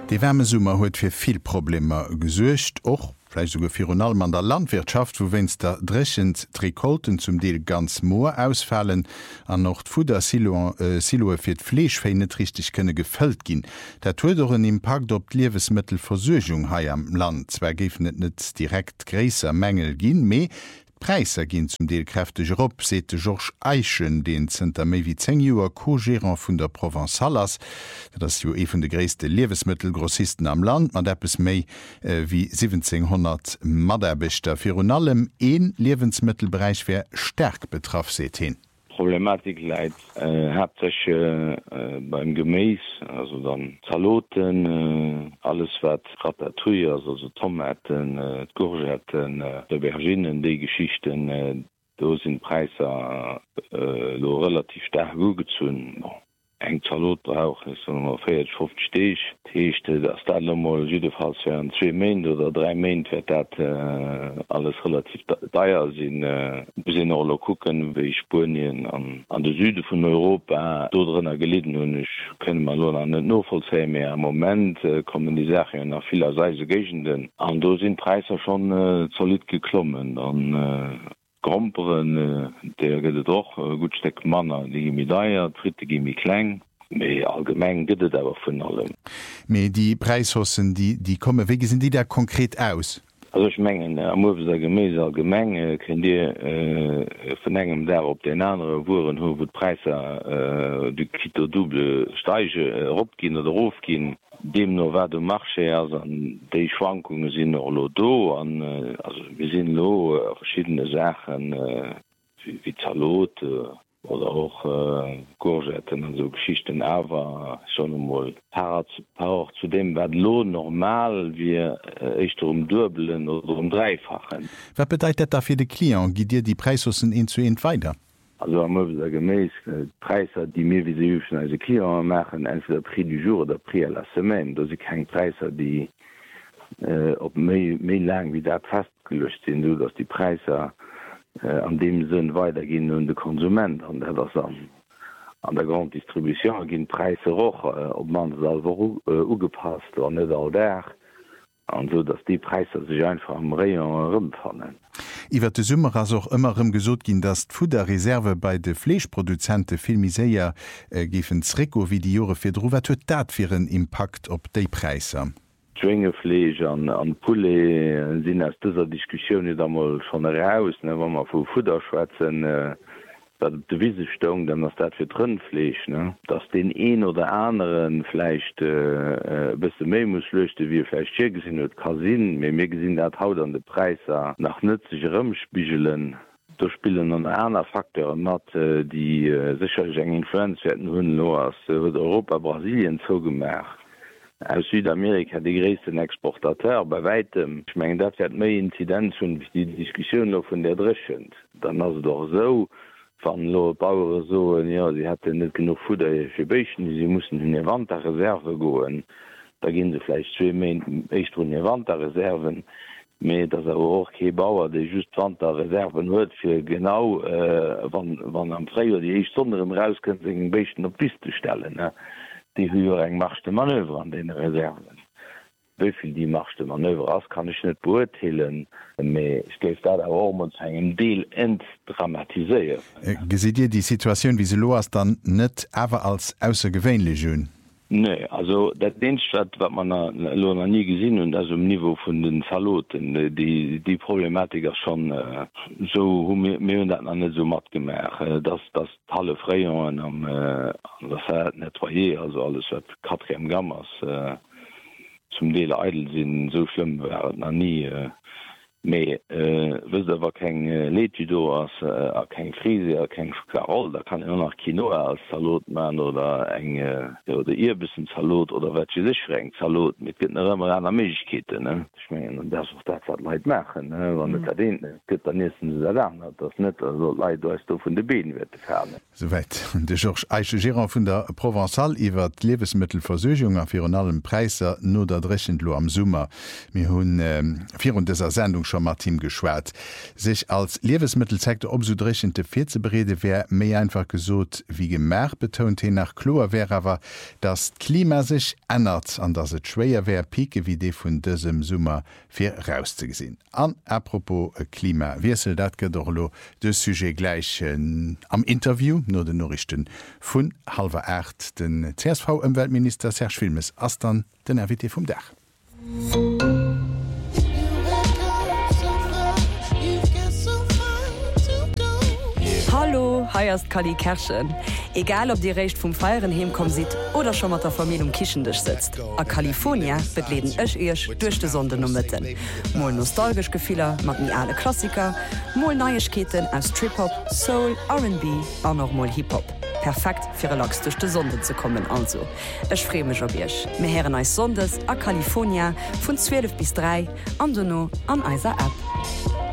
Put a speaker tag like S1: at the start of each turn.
S1: De Wärmesummer huet fir viel Probleme gesuercht och sogar für allem an der Landwirtschaft, wo wenn's da dreschend Trikolten zum Deel ganz moor ausfallen, an noch d'Fuder Siloe fir d'Fleeschféi net richtig kënne gefëllt ginn. Dat huet doch en Impact op d'Liewesmittelversorgung hai am Land. Zwer gefen net direkt gräser Mängel ginn, méi Preiser ginn zum Deel kräfteg op, sete Georges Eichen, den Zter méi wie 10 Joer Co-Gérant vun der Provençalas, dats jo vun de gréste Liewesmittelgrossisten am Land, mat deppes méi wie 1700 Maderbechter fir allem een Liewensmittelbereich wär sterk betraff seet hin.
S2: Problematik leit hauptsächlich beim Gemäß, also dann Zaloten, alles was Ratatouille, also Tomaten, Courgetten, Auberginen, die Geschichten, da sind Preise relativ stark hochgezogen. Eng Zalot auch ist 40-50 Stich. Techte das da mal jedenfalls für 2 Monate oder 3 Monate wird das alles relativ teuer sind. Wir sind alle gucken, wie Spanien an der Süden von Europa dort drin gelitten und ich kann mal nur an den Nachvollziehen mehr. Im Moment kommen die Sachen nach vielerseits Gegenden und da sind Preise schon solid geklommen. Und Gromperen, der geht doch gut steckt Männer, die gehen mit Eier, Dritte gehen mit klein. Mais allgemein geht es aber von allem.
S1: Mais die Preishossen, die kommen, wie sind die da konkret aus?
S2: Also ich meine, am Gemäß allgemein könnt ihr von einem der auf den anderen Wuren, wo die Preise die Kito double steigen, raufgehen oder raufgehen. Dem no war du Marché an déi Schwankungen sinn lo do an also wir sinn lo verschiedene Sachen wie Zalot oder auch Courgetten an so Geschichten awer schon mal Power zu dem wat lo normal wie echt dubelen oder dreifachen.
S1: Was bedeutet das für die Klienten? Gi dir die Preishossen in zu weiter?
S2: Also am gemäß Preise, die mir wie sie üben als Klienten machen, entweder Prix du jour oder Prix à la semaine. Das sind keine Preise, die ob mehr lang wie das festgelöst sind, so dass die Preise an dem Sinn weitergehen und der Konsument und das an der Grunddistribution gehen Preise hoch, ob man es selber angepasst oder nicht all der. Und so, dass die Preise sich einfach am Rayon rumfahren.
S1: Iwer de Summer as auch ëmmerem gesot ginn, dat d'Fuderreserve bei de Fleechproduzente vill miséier gifen zréko wie die Jore fir Dr wat huet dat fir en Impact op déi Preiser.
S2: Zwingefleech an Pulle sinn ass dëser Diskussionioun dammal schon heraus, wann man vu Fuder schwätzen de Wiesestung, dann das dat fir Trnnfleech, dats den een oder anderen vielleicht bisse méi muss löschte wie vielleicht gesinn huet Kasinn, mé gesinn dat haut an de Preiser nach nützlich Rëmspiegelen. Da spielen an einer Faktor mat die sicherlich eng Influenz werden hunn lo as huet Europa Brasilien zogemerk. Aus Südamerika die größten Exportateur bei weitem. Ich meine, dat wird méi Inzidenz hun wie die Diskussion lo vun der dreschend. Dann as doch so. Van lo Bauer so ja, sie hatte net genug Futter fir Bechen, sie mussten hun Wand der Reserve goen. Da gin se vielleicht 2 echt hun Wand der Reserven, me dat er auch ke Bauer, de just Wand der Reserven huet fir genau wann am Freier die eich sonderem rausken se Bechen op Piste stellen. Die höher eng machte Manöver an den Reserven. Wieviel die machte Manöver ass kann ich net beurteilen, ich geef dat uns engem Deel entdramatiseiert.
S1: Gesit dir die Situation wie se lo as dann net awer als aussergewéinlich hunn?
S2: Nee, also dat Dienststadt wat man lo nie gesinn und as Niveau vun den Zaloten die Problematik schon so hun dat an net so mat gemerk, dass das alle Freien am nettoyer, also alles wat 4 Gammers zum Deel Eidel sinn so schlimm werden an nie méi wer keng Letido ass keng Frise keng Karol, da kann nach Kino als Salotmann oder eng oder ihr bisssen Salot oder wat sech schränk Salot mit ëmmer an Milchkete ich mein, das dat wat Leiit machen wann gëtt der nächsten lernen das net Leiit du vun de Beden wird ferne.
S1: Soweit de Georges Eiche Gérant vun der Provençal iwwer d Lebensmittelversorgung a fir an allem Preiser no dat drechen lo am Summer. Mi hunn vir dieser Sendung schon mal Team geschwert. Sich als Lebensmittelsektor umsudrichende vier zu berede wäre mehr einfach gesot wie gemerk, betont hin nach Chlor wäre aber, dass Klima sich ändert, an dass es schwer wäre, Pike wie die von diesem Sommer für rauszugesehen. An apropos Klima, wirsel dat gedorlo, das Sujet gleich am Interview, nur den Nachrichten von 7:30, den CSV-Umweltminister Serge Wilmes, als dann den RWT vom Dach.
S3: Hallo, heierst Kali Kerschen. Egal ob die Recht vom Feieren hemkom sieht oder schon mat der Familie Kischendech sitzt. A California betleden ech eich durch de Sonde no mitten. Mol nostalgisch Gefehler mat mi alle Klassiker, mol Neuigkeiten aus Trip-Hop, Soul, R&B, an noch mal Hip-Hop. Perfekt für relax durch die Sonde zu kommen also. Ich freue mich auf euch. Wir hören euch Sondes a California von 12 bis 3 an Dono an unserer App.